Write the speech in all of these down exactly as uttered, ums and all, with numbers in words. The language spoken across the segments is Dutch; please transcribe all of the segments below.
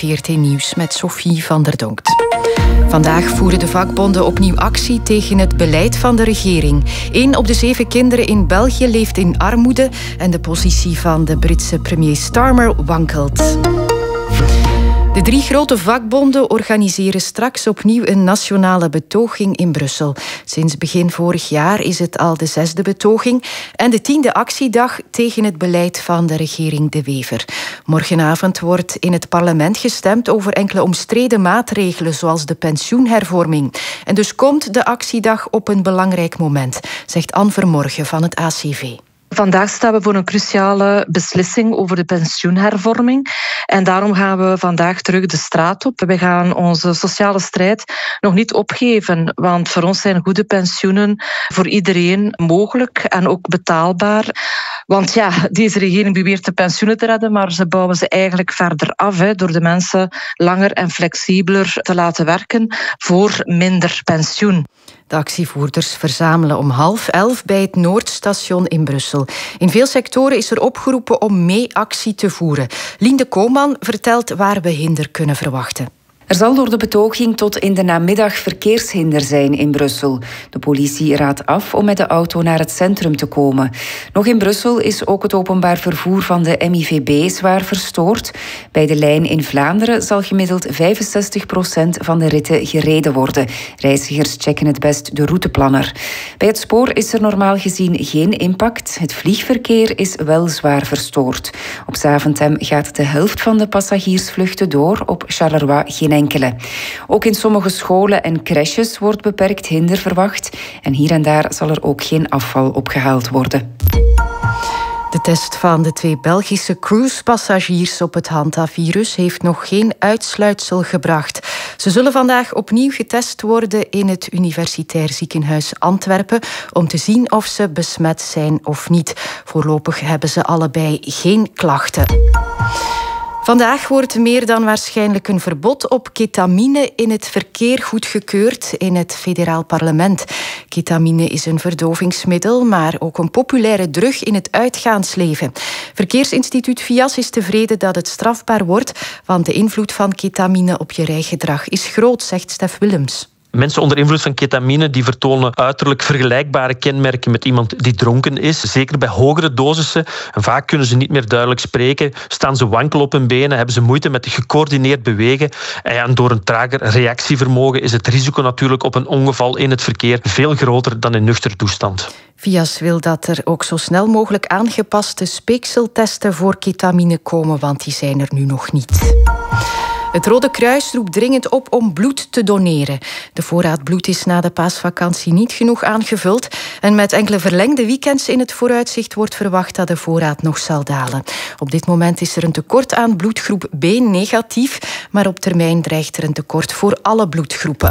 V R T Nieuws met Sophie van der Donkt. Vandaag voeren de vakbonden opnieuw actie tegen het beleid van de regering. Eén op de zeven kinderen in België leeft in armoede en de positie van de Britse premier Starmer wankelt. De drie grote vakbonden organiseren straks opnieuw een nationale betoging in Brussel. Sinds begin vorig jaar is het al de zesde betoging en de tiende actiedag tegen het beleid van de regering De Wever. Morgenavond wordt in het parlement gestemd over enkele omstreden maatregelen, zoals de pensioenhervorming. En dus komt de actiedag op een belangrijk moment, zegt Anne Vermorgen van het A C V. Vandaag staan we voor een cruciale beslissing over de pensioenhervorming. En daarom gaan we vandaag terug de straat op. We gaan onze sociale strijd nog niet opgeven. Want voor ons zijn goede pensioenen voor iedereen mogelijk en ook betaalbaar. Want ja, deze regering beweert de pensioenen te redden, maar ze bouwen ze eigenlijk verder af, hè, door de mensen langer en flexibeler te laten werken voor minder pensioen. De actievoerders verzamelen om half elf bij het Noordstation in Brussel. In veel sectoren is er opgeroepen om mee actie te voeren. Linde Kooman vertelt waar we hinder kunnen verwachten. Er zal door de betoging tot in de namiddag verkeershinder zijn in Brussel. De politie raadt af om met de auto naar het centrum te komen. Nog in Brussel is ook het openbaar vervoer van de M I V B zwaar verstoord. Bij de lijn in Vlaanderen zal gemiddeld vijfenzestig procent van de ritten gereden worden. Reizigers checken het best de routeplanner. Bij het spoor is er normaal gezien geen impact. Het vliegverkeer is wel zwaar verstoord. Op Zaventem gaat de helft van de passagiersvluchten door, op Charleroi geen enkele. Ook in sommige scholen en crèches wordt beperkt hinder verwacht. En hier en daar zal er ook geen afval opgehaald worden. De test van de twee Belgische cruisepassagiers op het hantavirus heeft nog geen uitsluitsel gebracht. Ze zullen vandaag opnieuw getest worden in het Universitair Ziekenhuis Antwerpen om te zien of ze besmet zijn of niet. Voorlopig hebben ze allebei geen klachten. Vandaag wordt meer dan waarschijnlijk een verbod op ketamine in het verkeer goedgekeurd in het federaal parlement. Ketamine is een verdovingsmiddel, maar ook een populaire drug in het uitgaansleven. Verkeersinstituut V I A S is tevreden dat het strafbaar wordt, want de invloed van ketamine op je rijgedrag is groot, zegt Stef Willems. Mensen onder invloed van ketamine die vertonen uiterlijk vergelijkbare kenmerken met iemand die dronken is. Zeker bij hogere dosissen. En vaak kunnen ze niet meer duidelijk spreken. Staan ze wankel op hun benen, hebben ze moeite met gecoördineerd bewegen. En door een trager reactievermogen is het risico natuurlijk op een ongeval in het verkeer veel groter dan in nuchter toestand. V I A S wil dat er ook zo snel mogelijk aangepaste speekseltesten voor ketamine komen, want die zijn er nu nog niet. Het Rode Kruis roept dringend op om bloed te doneren. De voorraad bloed is na de paasvakantie niet genoeg aangevuld. En met enkele verlengde weekends in het vooruitzicht wordt verwacht dat de voorraad nog zal dalen. Op dit moment is er een tekort aan bloedgroep B negatief, maar op termijn dreigt er een tekort voor alle bloedgroepen.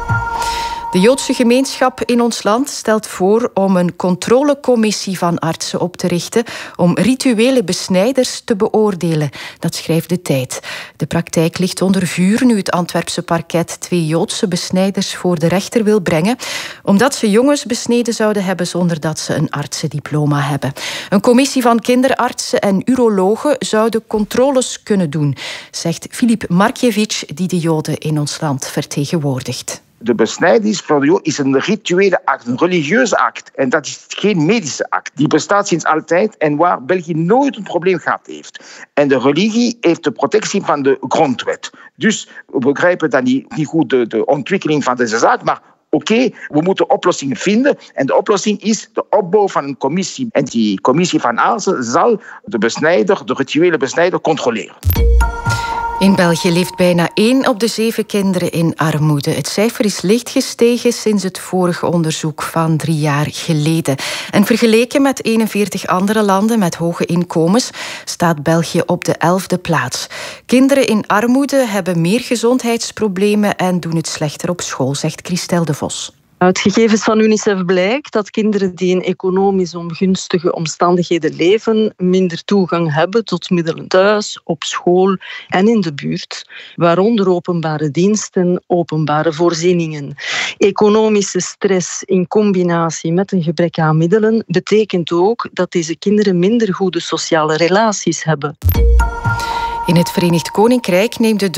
De Joodse gemeenschap in ons land stelt voor om een controlecommissie van artsen op te richten om rituele besnijders te beoordelen. Dat schrijft De Tijd. De praktijk ligt onder vuur nu het Antwerpse parket twee Joodse besnijders voor de rechter wil brengen, omdat ze jongens besneden zouden hebben zonder dat ze een artsendiploma hebben. Een commissie van kinderartsen en urologen zou de controles kunnen doen, zegt Filip Markiewicz, die de Joden in ons land vertegenwoordigt. De besnijdenis voor de Jood is een rituele act, een religieuze act. En dat is geen medische act. Die bestaat sinds altijd en waar België nooit een probleem gehad heeft. En de religie heeft de protectie van de grondwet. Dus we begrijpen dan niet, niet goed de, de ontwikkeling van deze zaak, maar oké, okay, we moeten oplossingen vinden. En de oplossing is de opbouw van een commissie. En die commissie van artsen zal de besnijder, de rituele besnijder, controleren. In België leeft bijna één op de zeven kinderen in armoede. Het cijfer is licht gestegen sinds het vorige onderzoek van drie jaar geleden. En vergeleken met eenenveertig andere landen met hoge inkomens staat België op de elfde plaats. Kinderen in armoede hebben meer gezondheidsproblemen en doen het slechter op school, zegt Christel de Vos. Uit gegevens van UNICEF blijkt dat kinderen die in economisch ongunstige omstandigheden leven minder toegang hebben tot middelen thuis, op school en in de buurt, waaronder openbare diensten, openbare voorzieningen. Economische stress in combinatie met een gebrek aan middelen betekent ook dat deze kinderen minder goede sociale relaties hebben. In het Verenigd Koninkrijk neemt de